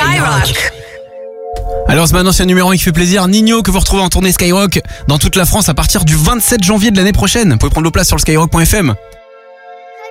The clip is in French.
Skyrock. Alors c'est maintenant c'est un numéro 1 qui fait plaisir. Nino que vous retrouvez en tournée Skyrock dans toute la France à partir du 27 janvier de l'année prochaine. Vous pouvez prendre vos places sur le skyrock.fm.